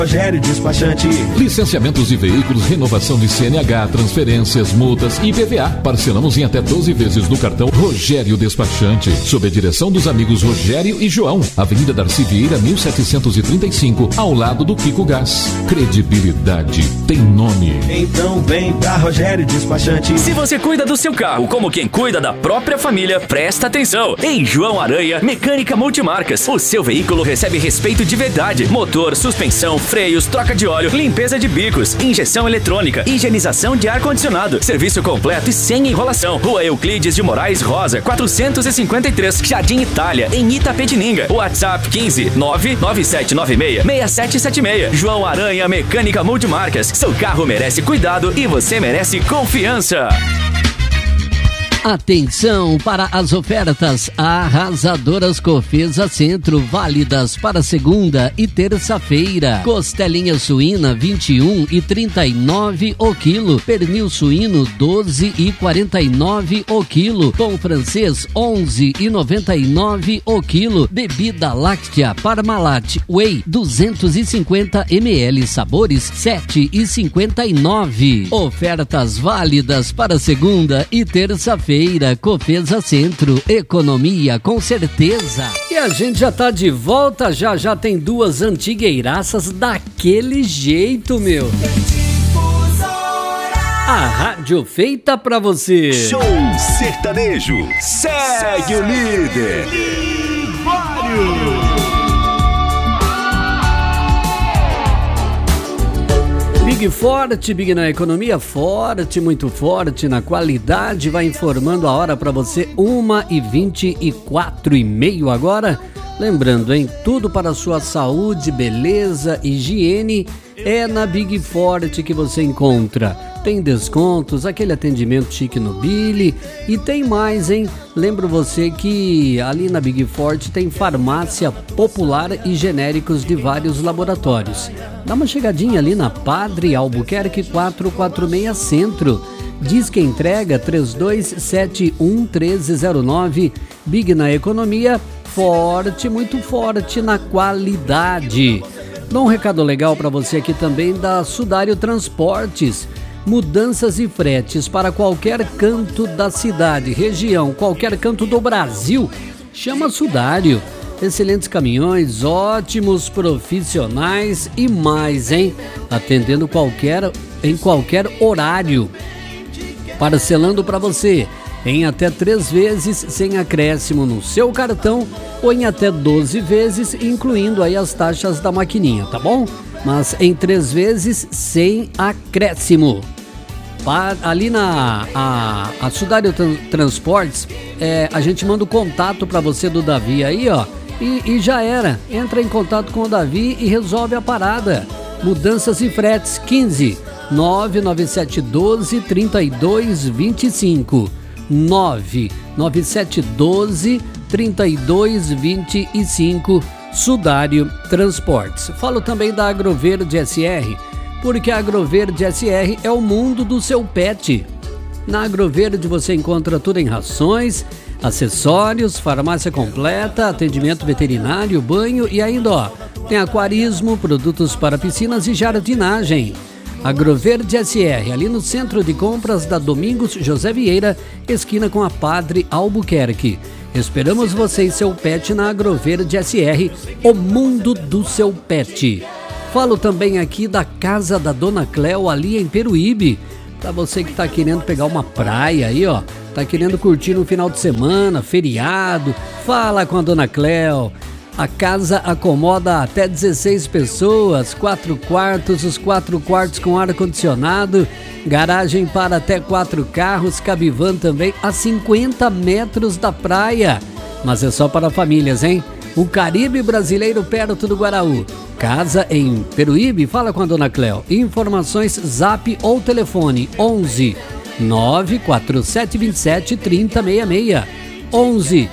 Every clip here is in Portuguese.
Rogério Despachante. Licenciamentos de veículos, renovação de CNH, transferências, multas e IPVA. Parcelamos em até 12 vezes no cartão Rogério Despachante. Sob a direção dos amigos Rogério e João. Avenida Darcy Vieira, 1735, ao lado do Kiko Gás. Credibilidade tem nome. Então vem pra Rogério Despachante. Se você cuida do seu carro como quem cuida da própria família, presta atenção. Em João Aranha, Mecânica Multimarcas. O seu veículo recebe respeito de verdade. Motor, suspensão, freios, troca de óleo, limpeza de bicos, injeção eletrônica, higienização de ar-condicionado, serviço completo e sem enrolação. Rua Euclides de Moraes Rosa, 453, Jardim Itália, em Itapetininga. WhatsApp 15 99796 6776. João Aranha Mecânica Multimarcas. Seu carro merece cuidado e você merece confiança. Atenção para as ofertas arrasadoras Cofesa Centro, válidas para segunda e terça-feira. Costelinha suína 21,39 o quilo. Pernil suíno 12,49 o quilo. Pão francês 11,99 o quilo. Bebida láctea Parmalat Whey 250 ml, sabores 7,59. Ofertas válidas para segunda e terça-feira. Cofesa Centro, economia com certeza. E a gente já tá de volta, já tem duas antigueiraças daquele jeito, meu. A rádio feita pra você. Show sertanejo, segue o líder. Big forte, Big na economia, forte, muito forte na qualidade, vai informando a hora para você, 1h24:30 agora. Lembrando, hein, tudo para a sua saúde, beleza, higiene, é na Big Forte que você encontra. Tem descontos, aquele atendimento chique no Billy e tem mais, hein? Lembro você que ali na Big Forte tem farmácia popular e genéricos de vários laboratórios. Dá uma chegadinha ali na Padre Albuquerque 446 Centro. Diz que entrega 3271-1309. Big na economia, forte, muito forte na qualidade. Dá um recado legal para você aqui também da Sudário Transportes. Mudanças e fretes para qualquer canto da cidade, região, qualquer canto do Brasil. Chama Sudário. Excelentes caminhões, ótimos profissionais e mais, hein? Atendendo em qualquer horário. Parcelando para você em até 3 vezes sem acréscimo no seu cartão ou em até 12 vezes, incluindo aí as taxas da maquininha, tá bom? Mas em 3 vezes sem acréscimo. Ali na Sudário Transportes, a gente manda o contato para você do Davi aí, ó, e já era. Entra em contato com o Davi e resolve a parada. Mudanças e fretes, 15 99712 3225 99712 3225. Sudário Transportes. Falo também da Agroverde SR, porque a Agroverde SR é o mundo do seu pet. Na Agroverde você encontra tudo em rações, acessórios, farmácia completa, atendimento veterinário, banho e ainda, ó, tem aquarismo, produtos para piscinas e jardinagem. Agroverde SR, ali no centro de compras da Domingos José Vieira, esquina com a Padre Albuquerque. Esperamos você e seu pet na Agroverde SR, o mundo do seu pet. Falo também aqui da Casa da Dona Cléo, ali em Peruíbe. Pra você que tá querendo pegar uma praia aí, ó, tá querendo curtir no final de semana, feriado, fala com a Dona Cléo. A casa acomoda até 16 pessoas, 4 quartos, os 4 quartos com ar-condicionado, garagem para até 4 carros, cabivan também a 50 metros da praia. Mas é só para famílias, hein? O Caribe brasileiro perto do Guaraú. Casa em Peruíbe, fala com a Dona Cléo. Informações, zap ou telefone 11 94727 3066. 11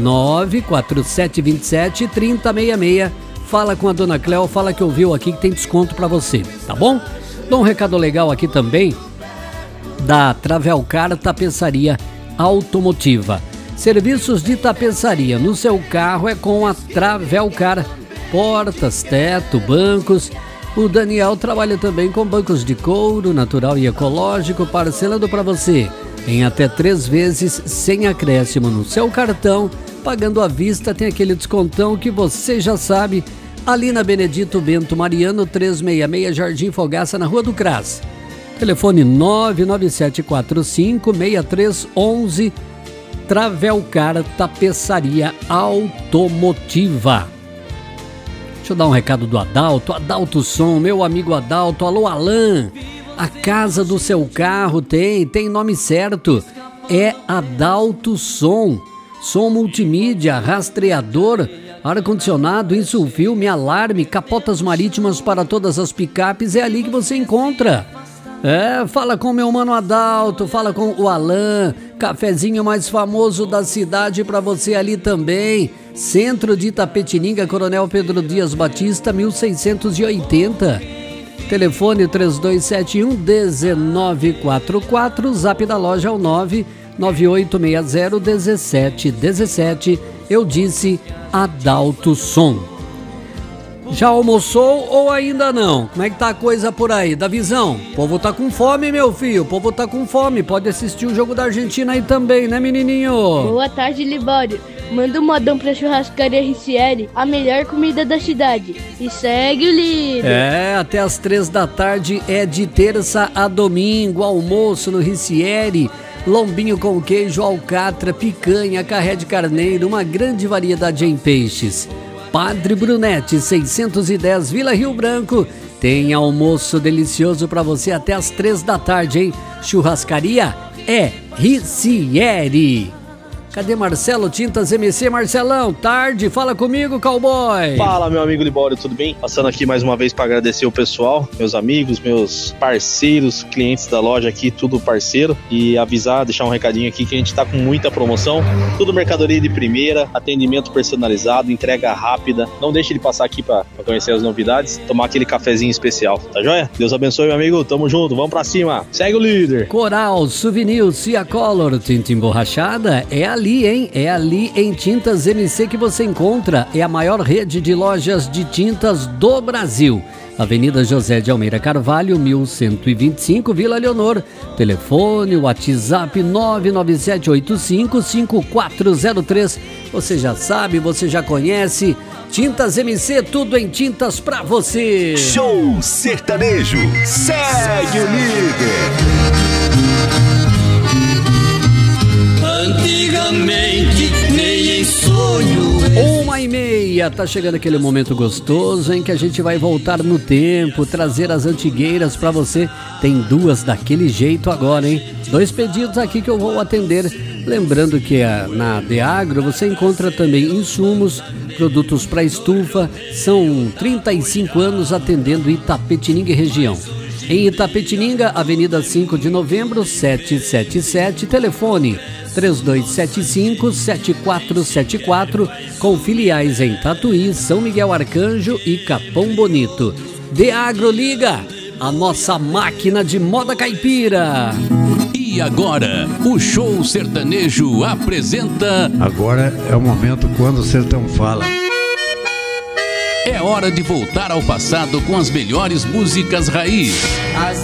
94727 3066. Fala com a Dona Cléo, fala que ouviu aqui que tem desconto pra você, tá bom? Dou um recado legal aqui também da Travelcar Tapeçaria Automotiva. Serviços de tapeçaria no seu carro é com a Travelcar. Portas, teto, bancos O Daniel trabalha também com bancos de couro natural e ecológico, parcelando para você em até 3 vezes sem acréscimo no seu cartão. Pagando à vista tem aquele descontão que você já sabe, ali na Benedito Bento Mariano 366, Jardim Fogaça, na Rua do Cras. Telefone 99745-6311, Travelcar Tapeçaria Automotiva. Deixa eu dar um recado do Adalto Som, meu amigo Adalto. Alô, Alan, a casa do seu carro tem nome certo, é Adalto Som. Som multimídia, rastreador, ar-condicionado, insulfilme, alarme, capotas marítimas para todas as picapes, é ali que você encontra. Fala com meu mano Adalto, fala com o Alan, cafezinho mais famoso da cidade para você ali também. Centro de Itapetininga, Coronel Pedro Dias Batista, 1680. Telefone 3271-1944, zap da loja é o 99860-1717. Eu disse Adalto Som. Já almoçou ou ainda não? Como é que tá a coisa por aí? Davizão, o povo tá com fome, meu filho. O povo tá com fome. Pode assistir o jogo da Argentina aí também, né, menininho? Boa tarde, Libório. Manda um modão pra Churrascaria Ricieri, a melhor comida da cidade. E segue o líder. Até as 3 da tarde é de terça a domingo. Almoço no Ricieri. Lombinho com queijo, alcatra, picanha, carré de carneiro, uma grande variedade em peixes. Padre Brunete, 610, Vila Rio Branco. Tem almoço delicioso para você até as 3 da tarde, hein? Churrascaria é Ricieri. Cadê Marcelo Tintas MC? Marcelão, tarde, fala comigo, cowboy. Fala, meu amigo Libório, tudo bem? Passando aqui mais uma vez para agradecer o pessoal, meus amigos, meus parceiros, clientes da loja aqui, tudo parceiro, e avisar, deixar um recadinho aqui que a gente tá com muita promoção, tudo mercadoria de primeira, atendimento personalizado, entrega rápida. Não deixe de passar aqui para conhecer as novidades, tomar aquele cafezinho especial, tá joia? Deus abençoe, meu amigo, tamo junto, vamos pra cima, segue o líder. Coral, Souvenir, Cia Color, tinta emborrachada, é ali, hein? É ali em Tintas MC que você encontra. É a maior rede de lojas de tintas do Brasil. Avenida José de Almeida Carvalho, 1125, Vila Leonor. Telefone, WhatsApp 997855403. Você já sabe, você já conhece. Tintas MC, tudo em tintas pra você. Show sertanejo, segue o líder. Antigamente, nem em sonho. 1h30, tá chegando aquele momento gostoso em que a gente vai voltar no tempo, trazer as antigueiras pra você. Tem 2 daquele jeito agora, hein? 2 pedidos aqui que eu vou atender. Lembrando que na Deagro você encontra também insumos, produtos para estufa. São 35 anos atendendo Itapetininga e região. Em Itapetininga, Avenida 5 de Novembro, 777, telefone 3275-7474, com filiais em Tatuí, São Miguel Arcanjo e Capão Bonito. Deagro liga, a nossa máquina de moda caipira. E agora, o Show Sertanejo apresenta... Agora é o momento quando o sertão fala. É hora de voltar ao passado com as melhores músicas raiz.